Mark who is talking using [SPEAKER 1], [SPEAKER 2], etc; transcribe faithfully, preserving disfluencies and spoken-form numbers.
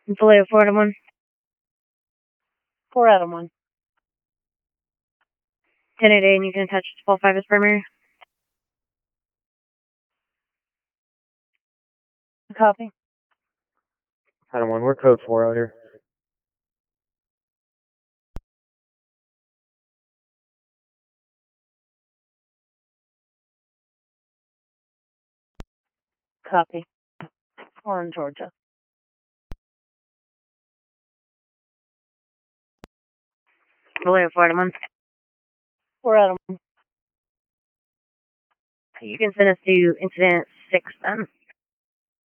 [SPEAKER 1] Vallejo, four Adam one.
[SPEAKER 2] four Adam one.
[SPEAKER 1] ten eight eight, and you can attach twelve five as primary.
[SPEAKER 2] Copy.
[SPEAKER 3] Adam one, we're code four out here.
[SPEAKER 2] Copy. We're in Georgia.
[SPEAKER 1] Vallejo, four Adam one.
[SPEAKER 2] four Adam one.
[SPEAKER 1] You can send us to incident six then.